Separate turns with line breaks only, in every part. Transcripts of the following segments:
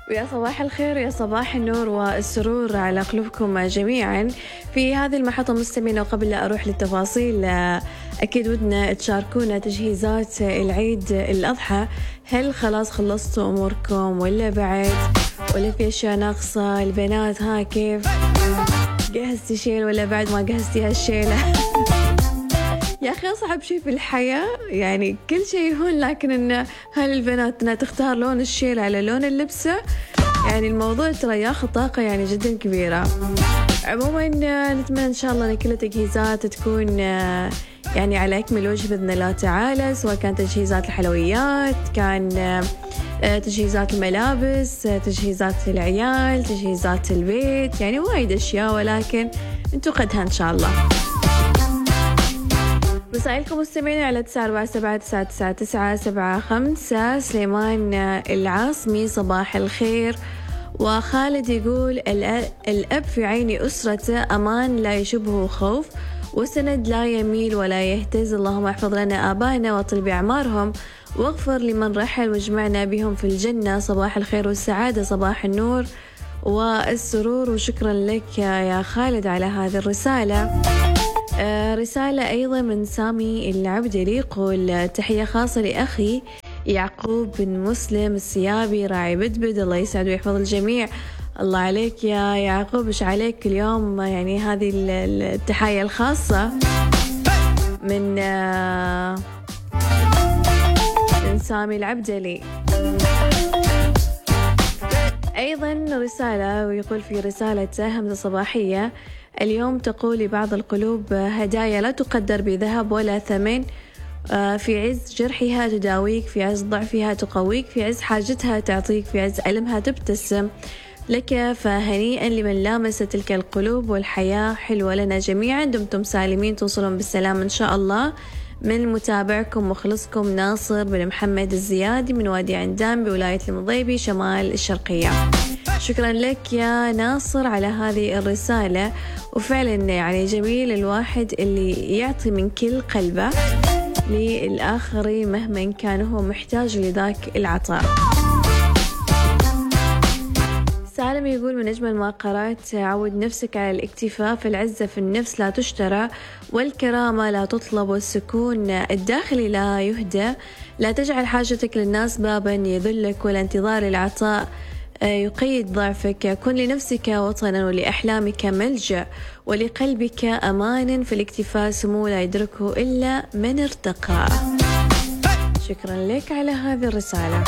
ويا صباح الخير ويا صباح النور والسرور على قلوبكم جميعا في هذه المحطة مستمعين. وقبل لا أروح للتفاصيل أكيد ودنا تشاركونا تجهيزات العيد الأضحى. هل خلاص خلصتوا أموركم ولا بعد، ولا في أشياء ناقصة؟ البنات ها كيف جهزتي شيل ولا بعد ما جهزتي هالشيلة؟ يا أخي أصعب شيء في الحياة يعني كل شيء يهون، لكن إن هل البنات إنها تختار لون الشيل على لون اللبسة، يعني الموضوع ترى ياخذ طاقة يعني جدا كبيرة. عموما نتمنى إن شاء الله إن كل التجهيزات تكون يعني على أكمل وجه بإذن الله تعالى، سواء كان تجهيزات الحلويات، كان تجهيزات الملابس، تجهيزات العيال، تجهيزات البيت، يعني وايد أشياء، ولكن انتو قدها إن شاء الله. رسائلكم مستمعين على 94799975. سليمان العاصمي صباح الخير. وخالد يقول الأب في عين أسرته أمان لا يشبه خوف، وسند لا يميل ولا يهتز. اللهم احفظ لنا آبائنا واطل بأعمارهم واغفر لمن رحل واجمعنا بهم في الجنة. صباح الخير والسعادة، صباح النور والسرور، وشكرا لك يا خالد على هذه الرسالة. رسالة أيضا من سامي العبدلي يقول تحية خاصة لأخي يعقوب بن مسلم السيابي راعي بدبد، الله يسعد ويحفظ الجميع. الله عليك يا يعقوب، إيش عليك اليوم، يعني هذه التحية الخاصة من سامي العبدلي. أيضا رسالة ويقول في رسالة همزة صباحية اليوم تقول لبعض القلوب هدايا لا تقدر بذهب ولا ثمن، في عز جرحها تداويك، في عز ضعفها تقويك، في عز حاجتها تعطيك، في عز ألمها تبتسم لك. فهنيئا لمن لامس تلك القلوب، والحياة حلوة لنا جميعا. دمتم سالمين توصلون بالسلام إن شاء الله. من متابعكم مخلصكم ناصر بن محمد الزيادي من وادي عندام بولاية المضيبي شمال الشرقية. شكرا لك يا ناصر على هذه الرسالة، وفعلا يعني جميل الواحد اللي يعطي من كل قلبه للآخرين مهما كان هو محتاج لذاك العطاء. سالم يقول من أجمل ما قرأت عود نفسك على الاكتفاء، فالعزة في النفس لا تشترى، والكرامة لا تطلب، والسكون الداخلي لا يهدى. لا تجعل حاجتك للناس بابا يذلك، ولا انتظار العطاء يقيد ضعفك. كن لنفسك وطنا، ولأحلامك ملجأ، ولقلبك أمانا، فالاكتفاء سمو لا يدركه إلا من ارتقى. شكرا لك على هذه الرسالة.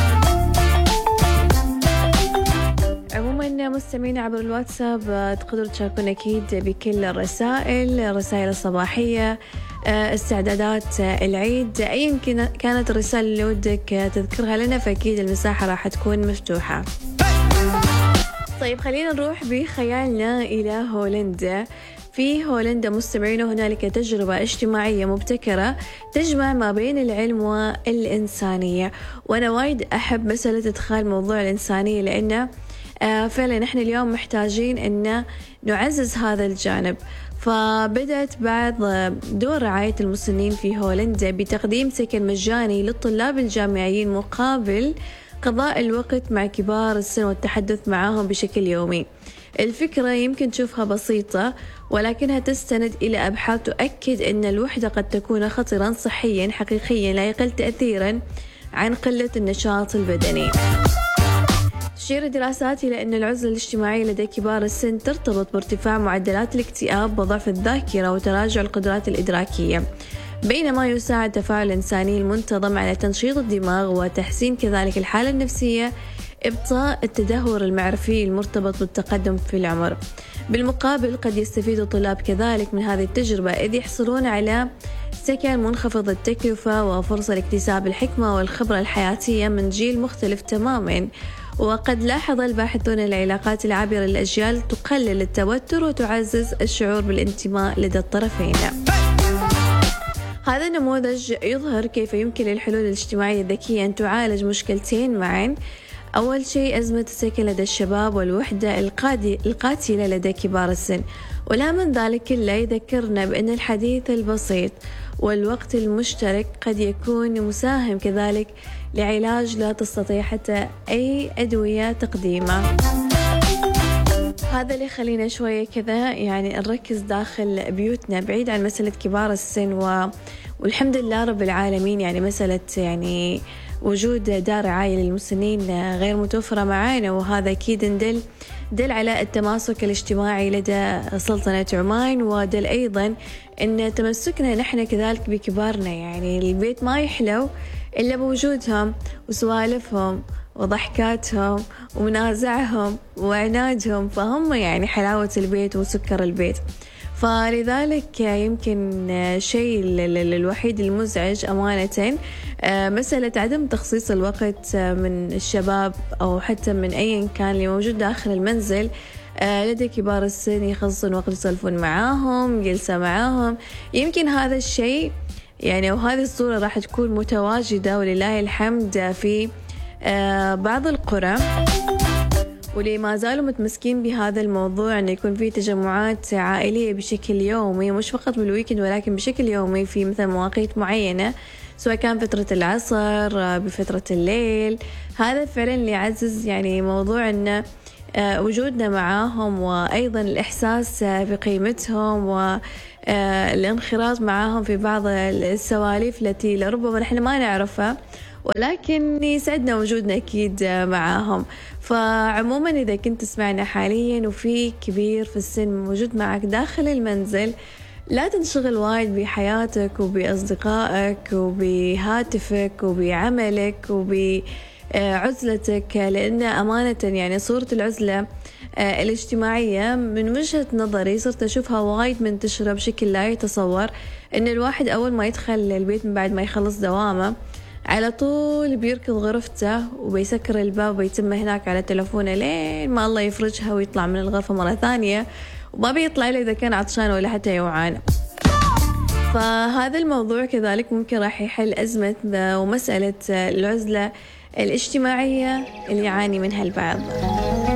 عموما مستمعين عبر الواتساب تقدروا تشاركون أكيد بكل الرسائل الصباحية، استعدادات العيد، أيا كانت الرسالة اللي ودك تذكرها لنا، فأكيد المساحة راح تكون مفتوحة. طيب خلينا نروح بخيالنا إلى هولندا. في هولندا مستمعين هنالك تجربة اجتماعية مبتكرة تجمع ما بين العلم والإنسانية، وأنا وايد أحب مسألة إدخال موضوع الإنسانية، لأنه فعلا نحن اليوم محتاجين أن نعزز هذا الجانب. فبدأت بعض دور رعاية المسنين في هولندا بتقديم سكن مجاني للطلاب الجامعيين مقابل قضاء الوقت مع كبار السن والتحدث معهم بشكل يومي. الفكرة يمكن تشوفها بسيطة، ولكنها تستند إلى أبحاث تؤكد أن الوحدة قد تكون خطرا صحيا حقيقيا لا يقل تأثيرا عن قلة النشاط البدني. تشير الدراسات إلى أن العزلة الاجتماعية لدى كبار السن ترتبط بارتفاع معدلات الاكتئاب وضعف الذاكرة وتراجع القدرات الإدراكية، بينما يساعد التفاعل الإنساني المنتظم على تنشيط الدماغ وتحسين كذلك الحالة النفسية، إبطاء التدهور المعرفي المرتبط بالتقدم في العمر. بالمقابل قد يستفيد الطلاب كذلك من هذه التجربة، إذ يحصلون على سكن منخفض التكلفة وفرصة لاكتساب الحكمة والخبرة الحياتية من جيل مختلف تماما. وقد لاحظ الباحثون العلاقات العابرة للأجيال تقلل التوتر وتعزز الشعور بالانتماء لدى الطرفين. هذا النموذج يظهر كيف يمكن للحلول الاجتماعية الذكية أن تعالج مشكلتين معا. أول شيء أزمة السكن لدى الشباب، والوحدة القاتلة لدى كبار السن. ولا من ذلك كله يذكرنا بأن الحديث البسيط والوقت المشترك قد يكون مساهم كذلك لعلاج لا تستطيع حتى أي أدوية تقديمه. هذا اللي خلينا شوية كذا يعني نركز داخل بيوتنا بعيد عن مسألة كبار السن والحمد لله رب العالمين يعني مسألة يعني وجود دار رعاية للمسنين غير متوفرة معانا، وهذا أكيد دل على التماسك الاجتماعي لدى سلطنة عمان، ودل أيضا أن تمسكنا نحن كذلك بكبارنا. يعني البيت ما يحلو إلا بوجودهم وسوالفهم وضحكاتهم ومنازعهم وعنادهم، فهم يعني حلاوة البيت وسكر البيت. فلذلك يمكن شيء الوحيد المزعج أمانة مسألة عدم تخصيص الوقت من الشباب أو حتى من أي كان اللي موجود داخل المنزل لدى كبار السن، يخصصون وقت يسولفون معاهم، جلسة معاهم. يمكن هذا الشيء يعني وهذه الصورة راح تكون متواجدة ولله الحمد في بعض القرى، واللي ما زالوا متمسكين بهذا الموضوع أن يكون في تجمعات عائلية بشكل يومي، مش فقط بالويكند ولكن بشكل يومي في مثل مواقيت معينة، سواء كان فترة العصر بفترة الليل. هذا فعلا اللي يعزز يعني موضوع أن وجودنا معاهم، وأيضا الإحساس بقيمتهم والانخراط معاهم في بعض السوالف التي لربما نحن ما نعرفها، ولكن يسعدنا وجودنا أكيد معاهم. فعموما إذا كنت تسمعنا حاليا وفي كبير في السن موجود معك داخل المنزل، لا تنشغل وايد بحياتك وبأصدقائك وبهاتفك وبعملك وبعزلتك، لأن أمانة يعني صورة العزلة الاجتماعية من وجهة نظري صرت أشوفها وايد منتشرة بشكل لا يتصور. إن الواحد أول ما يدخل البيت من بعد ما يخلص دوامه على طول بيركض غرفته وبيسكر الباب ويتم هناك على تلفونه لين ما الله يفرجها ويطلع من الغرفة مرة ثانية، وما بيطلع إلا إذا كان عطشان ولا حتى يوعان. فهذا الموضوع كذلك ممكن راح يحل أزمة ومسألة العزلة الاجتماعية اللي يعاني منها البعض.